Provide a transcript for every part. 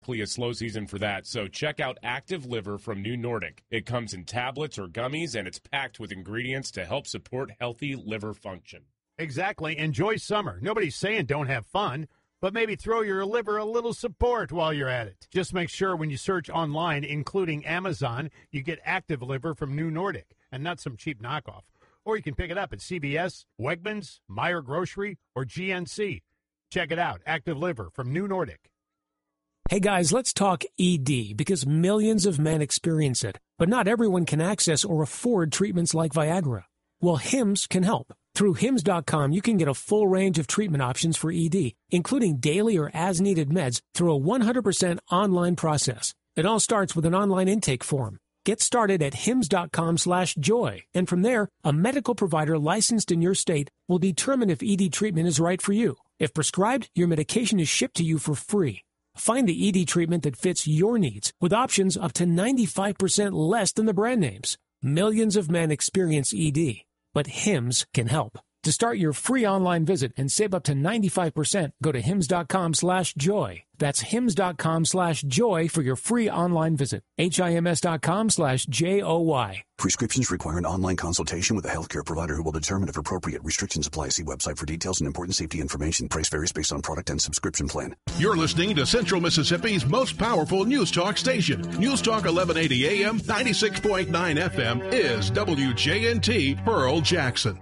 A slow season for that, so check out Active Liver from New Nordic. It comes in tablets or gummies, and it's packed with ingredients to help support healthy liver function. Exactly. Enjoy summer. Nobody's saying don't have fun, but maybe throw your liver a little support while you're at it. Just make sure when you search online, including Amazon, you get Active Liver from New Nordic and not some cheap knockoff. Or you can pick it up at CVS, Wegmans, Meijer Grocery, or GNC. Check it out. Active Liver from New Nordic. Hey guys, let's talk ED, because millions of men experience it, but not everyone can access or afford treatments like Viagra. Well, Hims can help. Through Hims.com, you can get a full range of treatment options for ED, including daily or as-needed meds through a 100% online process. It all starts with an online intake form. Get started at Hims.com/joy, and from there, a medical provider licensed in your state will determine if ED treatment is right for you. If prescribed, your medication is shipped to you for free. Find the ED treatment that fits your needs with options up to 95% less than the brand names. Millions of men experience ED, but Hims can help. To start your free online visit and save up to 95%, go to Hims.com/joy. That's Hims.com/joy for your free online visit. HIMS.com/JOY. Prescriptions require an online consultation with a healthcare provider who will determine if appropriate. Restrictions apply. See website for details and important safety information. Price varies based on product and subscription plan. You're listening to Central Mississippi's most powerful news talk station. News Talk 1180 AM, 96.9 FM is WJNT Pearl Jackson.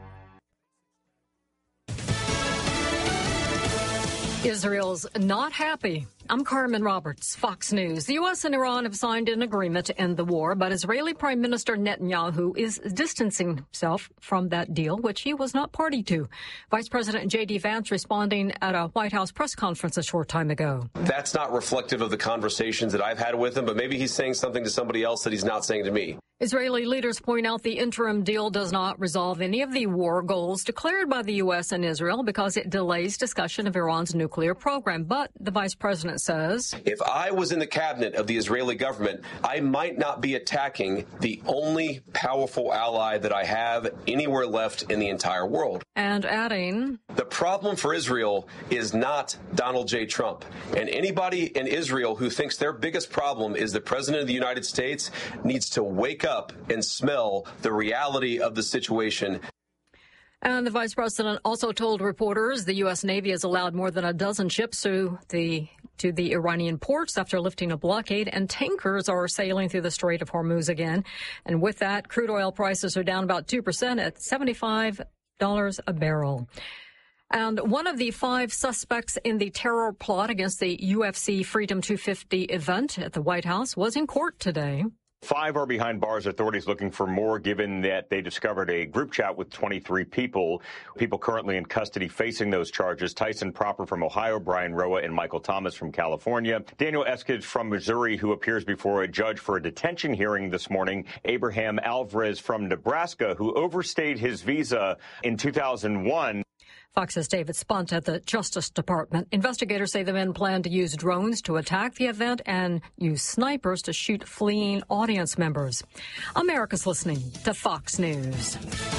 Israel's not happy. I'm Carmen Roberts, Fox News. The U.S. and Iran have signed an agreement to end the war, but Israeli Prime Minister Netanyahu is distancing himself from that deal, which he was not party to. Vice President J.D. Vance responding at a White House press conference a short time ago. That's not reflective of the conversations that I've had with him, but maybe he's saying something to somebody else that he's not saying to me. Israeli leaders point out the interim deal does not resolve any of the war goals declared by the U.S. and Israel because it delays discussion of Iran's nuclear program. But the vice president says, if I was in the cabinet of the Israeli government, I might not be attacking the only powerful ally that I have anywhere left in the entire world. And adding, the problem for Israel is not Donald J. Trump. And anybody in Israel who thinks their biggest problem is the president of the United States needs to wake up and smell the reality of the situation. And the vice president also told reporters the U.S. Navy has allowed more than a dozen ships to the Iranian ports after lifting a blockade, and tankers are sailing through the Strait of Hormuz again. And with that, crude oil prices are down about 2% at $75 a barrel. And one of the 5 suspects in the terror plot against the UFC Freedom 250 event at the White House was in court today. 5 are behind bars. Authorities looking for more, given that they discovered a group chat with 23 people currently in custody facing those charges. Tyson Proper from Ohio, Brian Roa and Michael Thomas from California, Daniel Eskridge from Missouri, who appears before a judge for a detention hearing this morning, Abraham Alvarez from Nebraska, who overstayed his visa in 2001. Fox's David Spunt at the Justice Department. Investigators say the men plan to use drones to attack the event and use snipers to shoot fleeing audience members. America's listening to Fox News.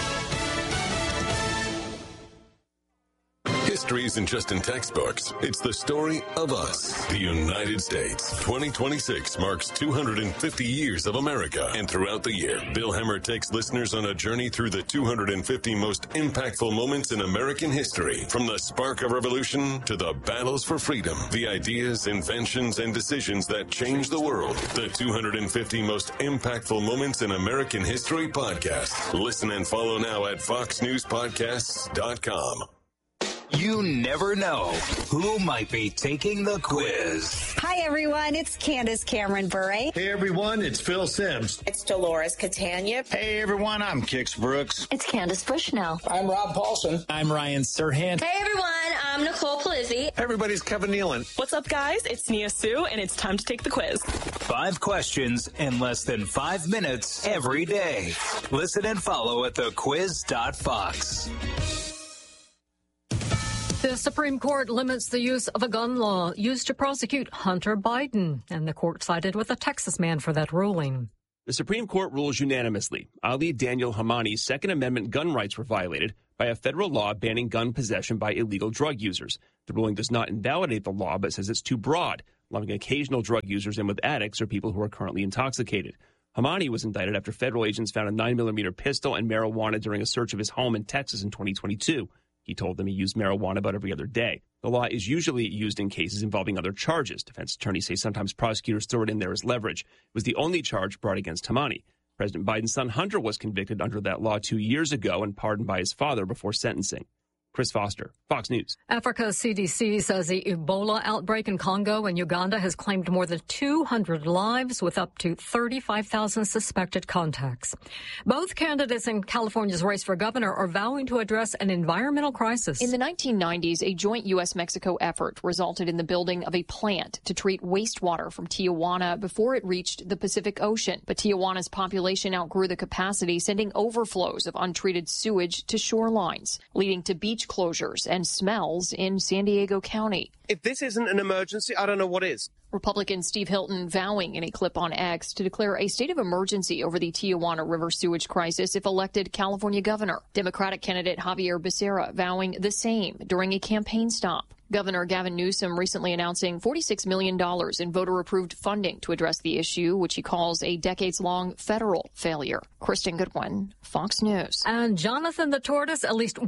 History isn't just in textbooks. It's the story of us, the United States. 2026 marks 250 years of America. And throughout the year, Bill Hemmer takes listeners on a journey through the 250 most impactful moments in American history. From the spark of revolution to the battles for freedom, the ideas, inventions, and decisions that changed the world. The 250 most impactful moments in American history podcast. Listen and follow now at foxnewspodcasts.com. You never know who might be taking the quiz. Hi, everyone. It's Candace Cameron Bure. Hey, everyone. It's Phil Sims. It's Dolores Catania. Hey, everyone. I'm Kix Brooks. It's Candace Bushnell. I'm Rob Paulson. I'm Ryan Serhant. Hey, everyone. I'm Nicole Palizzi. Hey, everybody's Kevin Nealon. What's up, guys? It's Nia Sue, and it's time to take the quiz. 5 questions in less than 5 minutes every day. Listen and follow at thequiz.fox. The Supreme Court limits the use of a gun law used to prosecute Hunter Biden, and the court sided with a Texas man for that ruling. The Supreme Court rules unanimously. Ali Daniel Hamani's Second Amendment gun rights were violated by a federal law banning gun possession by illegal drug users. The ruling does not invalidate the law, but says it's too broad. lumping occasional drug users in with addicts or people who are currently intoxicated. Hamani was indicted after federal agents found a 9mm pistol and marijuana during a search of his home in Texas in 2022. He told them he used marijuana about every other day. The law is usually used in cases involving other charges. Defense attorneys say sometimes prosecutors throw it in there as leverage. It was the only charge brought against Hamani. President Biden's son Hunter was convicted under that law 2 years ago and pardoned by his father before sentencing. Chris Foster, Fox News. Africa's CDC says the Ebola outbreak in Congo and Uganda has claimed more than 200 lives with up to 35,000 suspected contacts. Both candidates in California's race for governor are vowing to address an environmental crisis. In the 1990s, a joint U.S.-Mexico effort resulted in the building of a plant to treat wastewater from Tijuana before it reached the Pacific Ocean. But Tijuana's population outgrew the capacity, sending overflows of untreated sewage to shorelines, leading to beach closures and smells in San Diego County. If this isn't an emergency, I don't know what is. Republican Steve Hilton vowing in a clip on X to declare a state of emergency over the Tijuana River sewage crisis if elected California governor. Democratic candidate Javier Becerra vowing the same during a campaign stop. Governor Gavin Newsom recently announcing $46 million in voter-approved funding to address the issue, which he calls a decades-long federal failure. Kristen Goodwin, Fox News. And Jonathan the Tortoise, at least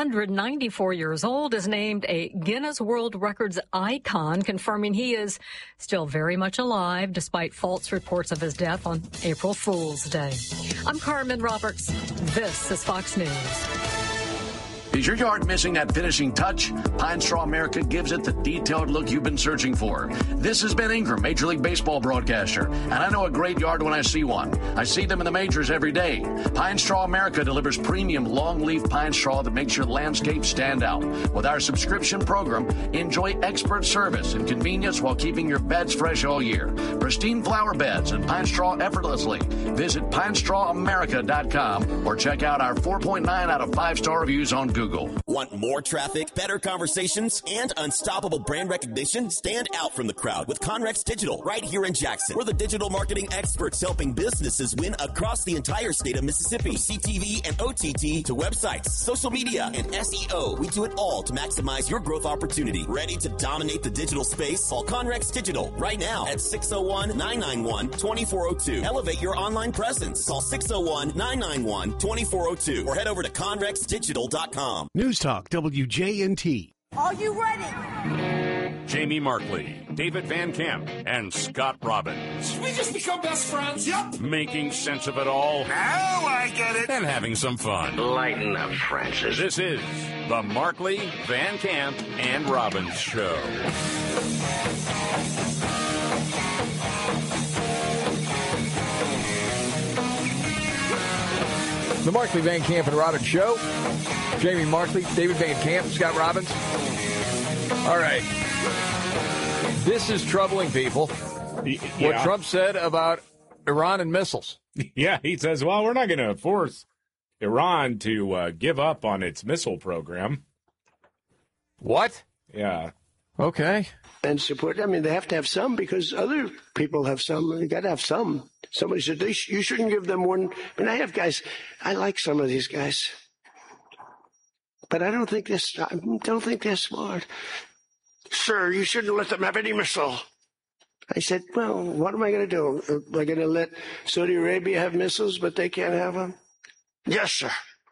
194 years old, is named a Guinness World Records icon, confirming he is still very much alive despite false reports of his death on April Fool's Day. I'm Carmen Roberts. This is Fox News. Is your yard missing that finishing touch? Pine Straw America gives it the detailed look you've been searching for. This is Ben Ingram, Major League Baseball broadcaster, and I know a great yard when I see one. I see them in the majors every day. Pine Straw America delivers premium long-leaf pine straw that makes your landscape stand out. With our subscription program, enjoy expert service and convenience while keeping your beds fresh all year. Pristine flower beds and pine straw effortlessly. Visit PineStrawAmerica.com or check out our 4.9 out of 5-star reviews on Google. Want more traffic, better conversations, and unstoppable brand recognition? Stand out from the crowd with Conrex Digital right here in Jackson. We're the digital marketing experts helping businesses win across the entire state of Mississippi. CTV and OTT to websites, social media, and SEO. We do it all to maximize your growth opportunity. Ready to dominate the digital space? Call Conrex Digital right now at 601-991-2402. Elevate your online presence. Call 601-991-2402 or head over to conrexdigital.com. News Talk WJNT. Are you ready? Jamie Markley, David Van Camp, and Scott Robbins. Should we just become best friends? Yep. Making sense of it all. Now I get it. And having some fun. Lighten up, Francis. This is the Markley, Van Camp, and Robbins Show. The Markley, Van Camp, and Robbins Show. Jamie Markley, David Van Camp, Scott Robbins. All right. This is troubling people. Yeah. What Trump said about Iran and missiles. Yeah, he says, well, we're not going to force Iran to give up on its missile program. What? Yeah. Okay. And support. I mean, they have to have some because other people have some. They got to have some. Somebody said you shouldn't give them one. And I have guys. I like some of these guys, but I don't think they're smart. Sir, you shouldn't let them have any missile. I said, well, what am I going to do? Am I going to let Saudi Arabia have missiles, but they can't have them? Yes, sir.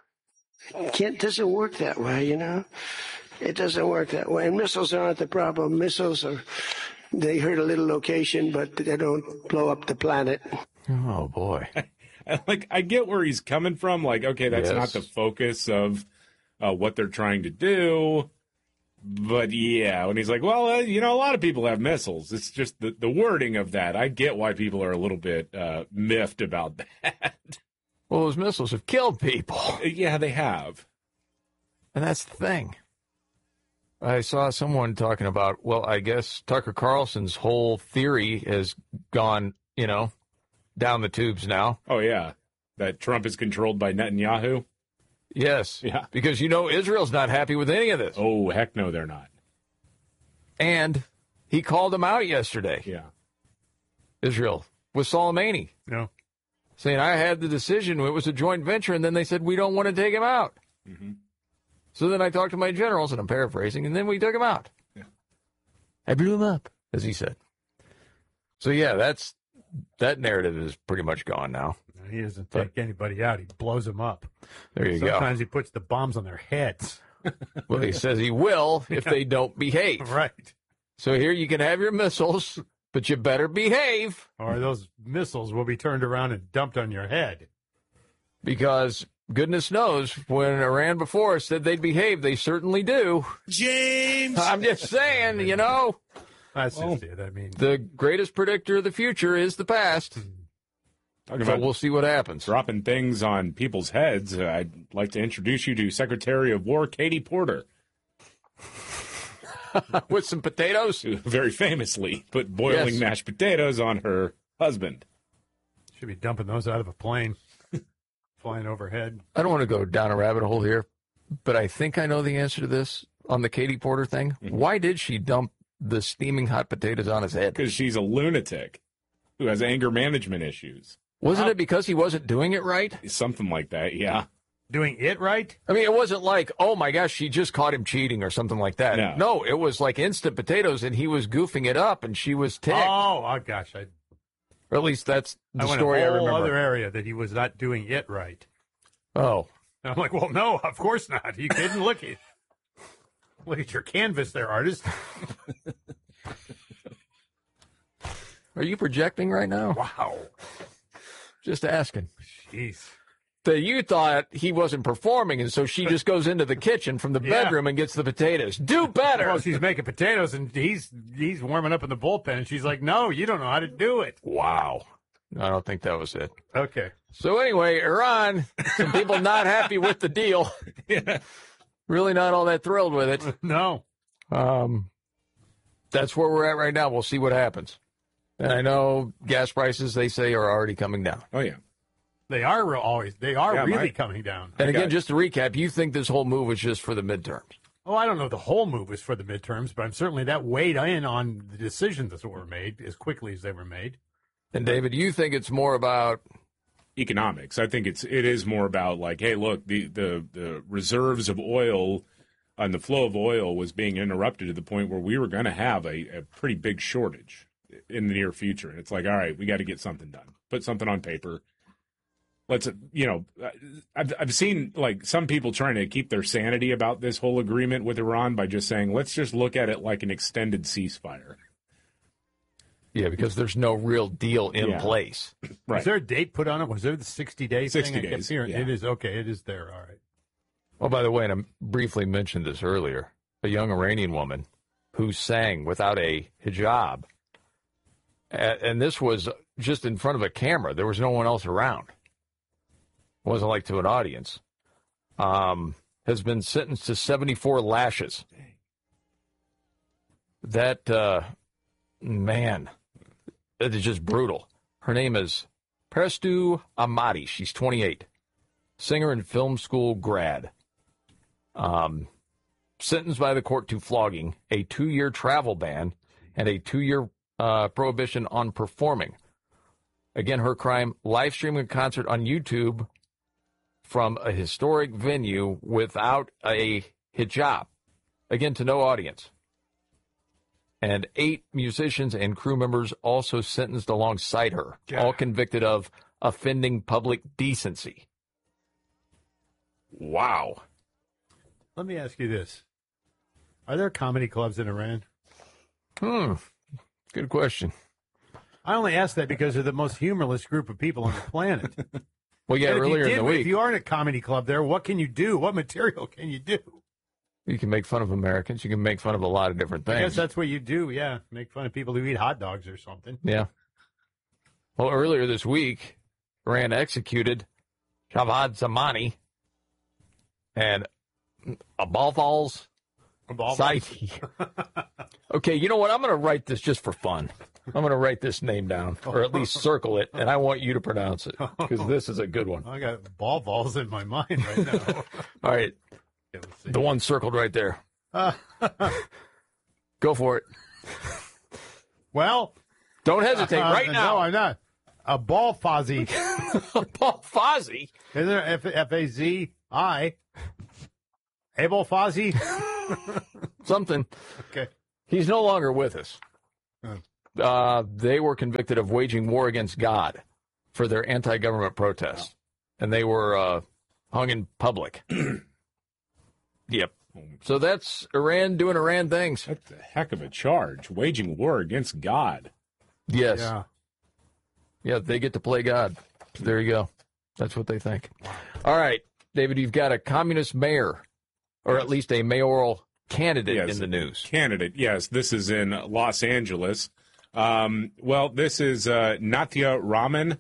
It doesn't work that way, you know. It doesn't work that way. And missiles aren't the problem. They hurt a little location, but they don't blow up the planet. Oh, boy. I get where he's coming from. Like, okay, that's not the focus of what they're trying to do. But, yeah, when he's like, well, a lot of people have missiles. It's just the wording of that. I get why people are a little bit miffed about that. Well, those missiles have killed people. Yeah, they have. And that's the thing. I saw someone talking about, well, I guess Tucker Carlson's whole theory has gone, down the tubes now. Oh, yeah. That Trump is controlled by Netanyahu? Yes. Yeah. Because, Israel's not happy with any of this. Oh, heck no, they're not. And he called them out yesterday. Yeah. Israel, with Soleimani. No. Saying, I had the decision, it was a joint venture, and then they said, we don't want to take him out. Mm-hmm. So then I talked to my generals, and I'm paraphrasing, and then we took him out. Yeah. I blew him up, as he said. So, yeah, that narrative is pretty much gone now. He doesn't take anybody out. He blows them up. There you go. Sometimes he puts the bombs on their heads. Well, he says he will if they don't behave. Right. So here you can have your missiles, but you better behave. Or those missiles will be turned around and dumped on your head. Because goodness knows, when Iran before said they'd behave, they certainly do. James! I'm just saying, you know. That's just it. I mean, the greatest predictor of the future is the past. So we'll see what happens. Dropping things on people's heads. I'd like to introduce you to Secretary of War Katie Porter. With some potatoes? Who very famously put boiling mashed potatoes on her husband. Should be dumping those out of a plane. Flying overhead. I don't want to go down a rabbit hole here, but I think I know the answer to this on the Katie Porter thing. Mm-hmm. Why did she dump the steaming hot potatoes on his head? Because she's a lunatic who has anger management issues. Wasn't it because he wasn't doing it right? Something like that, yeah. Doing it right? I mean, it wasn't like, oh, my gosh, she just caught him cheating or something like that. No, it was like instant potatoes, and he was goofing it up, and she was ticked. Oh gosh. Or at least that's the story I remember. I went a whole other area that he was not doing it right. Oh. And I'm like, well, no, of course not. Are you kidding? Look at your canvas there, artist. Are you projecting right now? Wow. Just asking. Jeez. That you thought he wasn't performing, and so she just goes into the kitchen from the bedroom and gets the potatoes. Do better. Well, she's making potatoes, and he's warming up in the bullpen, and she's like, no, you don't know how to do it. Wow. I don't think that was it. Okay. So anyway, Iran, some people not happy with the deal. Yeah. Really not all that thrilled with it. No. That's where we're at right now. We'll see what happens. And I know gas prices, they say, are already coming down. Oh, yeah. They are really coming down. And again, just to recap, you think this whole move was just for the midterms? Oh, I don't know. The whole move was for the midterms, but certainly that weighed in on the decisions that were made as quickly as they were made. And David, you think it's more about economics? I think it is more about like, hey, look, the reserves of oil and the flow of oil was being interrupted to the point where we were going to have a pretty big shortage in the near future. And it's like, all right, we got to get something done. Put something on paper. Let's, I've seen like some people trying to keep their sanity about this whole agreement with Iran by just saying, let's just look at it like an extended ceasefire. Yeah, because there's no real deal in place. Right. Was there a date put on it? Was there the 60 days thing? 60 days. Yeah. It is. Okay, it is there. All right. Well, by the way, and I briefly mentioned this earlier, a young Iranian woman who sang without a hijab, and this was just in front of a camera. There was no one else around. It wasn't like to an audience. Has been sentenced to 74 lashes. That, man, it is just brutal. Her name is Prestu Ahmadi. She's 28. Singer and film school grad. Sentenced by the court to flogging, a 2-year travel ban, and a 2-year prohibition on performing. Again, her crime, live streaming a concert on YouTube from a historic venue without a hijab. Again, to no audience. And 8 musicians and crew members also sentenced alongside her, all convicted of offending public decency. Wow. Let me ask you this. Are there comedy clubs in Iran? Good question. I only ask that because they're the most humorless group of people on the planet. Well, yeah, earlier in the week. If you aren't a comedy club there, what can you do? What material can you do? You can make fun of Americans. You can make fun of a lot of different things. I guess that's what you do, yeah. Make fun of people who eat hot dogs or something. Yeah. Well, earlier this week, Iran executed Javad Zamani and Abalfals Saidi. Okay, you know what? I'm going to write this just for fun. I'm going to write this name down, or at least circle it, and I want you to pronounce it, because this is a good one. I got balls in my mind right now. All right. The one circled right there. Go for it. Well, don't hesitate right now. No, I'm not. A Balfazi. Balfazi? Isn't there F-A-Z-I? Abel Fozzie? Something. Okay. He's no longer with us. They were convicted of waging war against God for their anti-government protests. And they were hung in public. Yep. So that's Iran doing Iran things. That's a heck of a charge. Waging war against God. Yes. Yeah, they get to play God. There you go. That's what they think. All right, David, you've got a communist mayor, or at least a mayoral candidate in the news. Candidate, yes. This is in Los Angeles. This is Natia Rahman.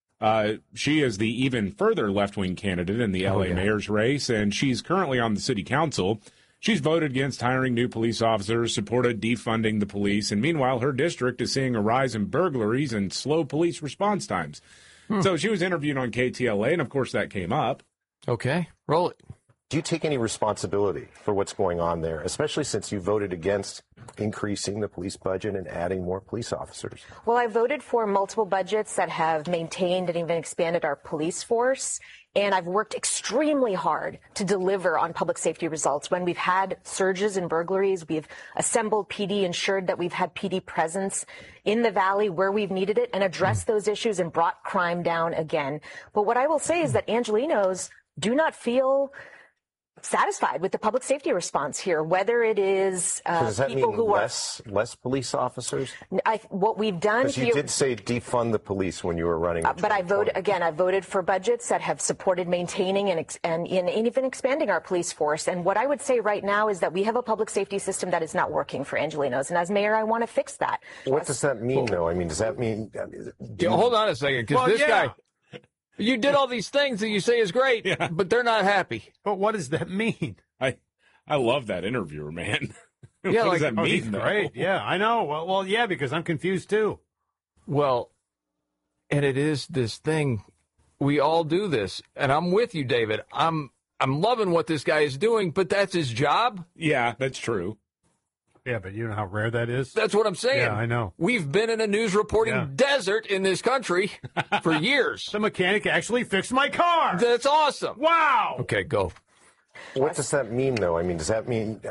She is the even further left-wing candidate in the L.A. mayor's race, and she's currently on the city council. She's voted against hiring new police officers, supported defunding the police, and meanwhile, her district is seeing a rise in burglaries and slow police response times. So she was interviewed on KTLA, and of course that came up. Okay, roll it. Do you take any responsibility for what's going on there, especially since you voted against increasing the police budget and adding more police officers? Well, I voted for multiple budgets that have maintained and even expanded our police force. And I've worked extremely hard to deliver on public safety results. When we've had surges in burglaries, we've assembled PD, ensured that we've had PD presence in the valley where we've needed it, and addressed those issues and brought crime down again. But what I will say is that Angelenos do not feel satisfied with the public safety response here, whether it is does that people mean who less police officers? What we've done because you did say defund the police when you were running. But I voted for budgets that have supported maintaining and even expanding our police force. And what I would say right now is that we have a public safety system that is not working for Angelenos. And as mayor, I want to fix that. What does that mean, though? I mean, does that mean? Hold on a second, because this guy. You did all these things that you say is great, but they're not happy. But what does that mean? I love that interviewer, man. What Yeah, does that mean? He's great. Yeah, I know. Well, yeah, because I'm confused too. Well, and it is this thing. We all do this, and I'm with you, David. I'm loving what this guy is doing, but that's his job. Yeah, that's true. Yeah, but you know how rare that is? That's what I'm saying. Yeah, I know. We've been in a news reporting desert in this country for years. The mechanic actually fixed my car. That's awesome. Wow. Okay, go. What does that mean, though? I mean, does that mean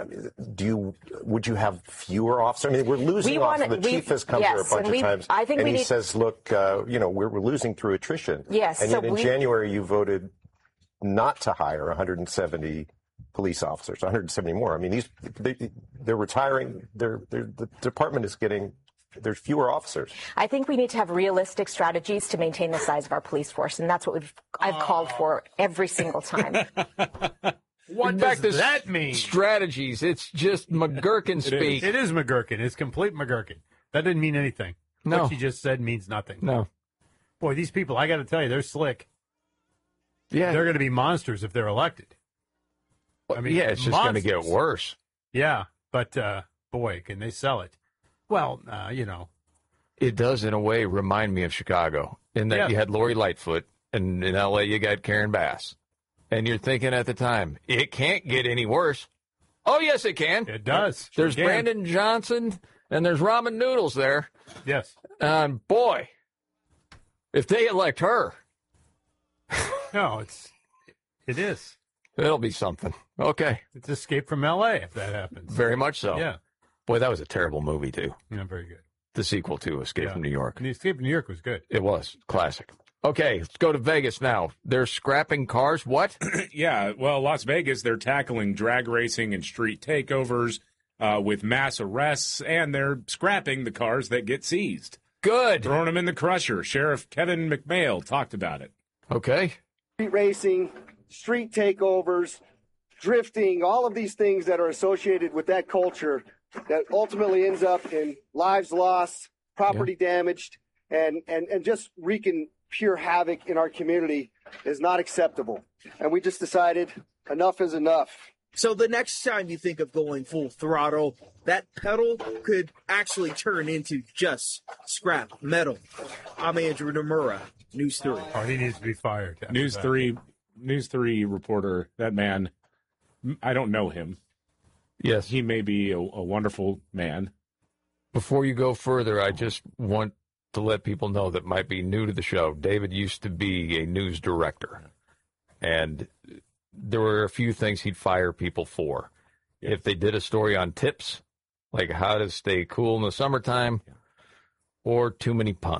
would you have fewer officers? I mean, we're losing officers. The chief has come here a bunch of times, and he says, "Look, we're losing through attrition." Yes, and yet in January you voted not to hire 170 police officers, 170 more. I mean, they're retiring. The department is getting. There's fewer officers. I think we need to have realistic strategies to maintain the size of our police force, and that's what I've called for every single time. What does that mean? Strategies. It's just McGurkin speak. It is McGurkin. It's complete McGurkin. That didn't mean anything. No. What you just said means nothing. No. Boy, these people, I got to tell you, they're slick. Yeah. They're going to be monsters if they're elected. I mean, yeah, it's just going to get worse. Yeah, but boy, can they sell it. Well, It does, in a way, remind me of Chicago, in that you had Lori Lightfoot, and in L.A. you got Karen Bass. And you're thinking at the time, it can't get any worse. Oh, yes, it can. It does. There's Brandon Johnson, and there's ramen noodles there. Yes. And, boy, if they elect her. No, it is. It'll be something. Okay. It's Escape from L.A. if that happens. Very much so. Yeah. Boy, that was a terrible movie, too. Yeah, very good. The sequel to Escape from New York. And Escape from New York was good. It was. Classic. Okay, let's go to Vegas now. They're scrapping cars. What? Yeah, well, Las Vegas, they're tackling drag racing and street takeovers with mass arrests, and they're scrapping the cars that get seized. Good. Throwing them in the crusher. Sheriff Kevin McMail talked about it. Okay. Street racing, street takeovers, drifting, all of these things that are associated with that culture that ultimately ends up in lives lost, property damaged, and just wreaking pure havoc in our community is not acceptable. And we just decided enough is enough. So the next time you think of going full throttle, that pedal could actually turn into just scrap metal. I'm Andrew Nomura, News 3. Oh, he needs to be fired. News 3 reporter, that man, I don't know him. Yes. He may be a wonderful man. Before you go further, I just want to let people know that might be new to the show. David used to be a news director, and there were a few things he'd fire people for. Yeah. If they did a story on tips, like how to stay cool in the summertime, or too many punts.